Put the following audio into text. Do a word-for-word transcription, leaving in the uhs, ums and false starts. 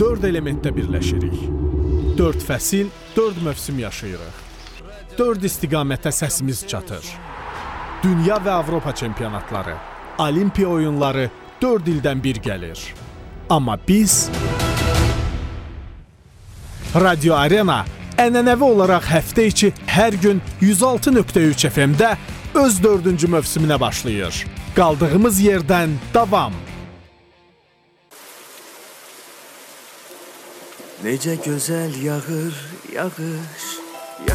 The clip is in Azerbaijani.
dörd elementdə birləşirik. Dörd fəsil, dörd mövsüm yaşayırıq. Dörd istiqamətə səsimiz çatır. Dünya və Avropa çempionatları, Olimpiya oyunları dörd ildən bir gəlir. Amma biz... Radio Arena ənənəvi olaraq həftə içi hər gün yüz altı nöqtə üç F M-də öz dördüncü mövsümünə başlayır. Qaldığımız yerdən davam. Necə gözəl yağır yağış,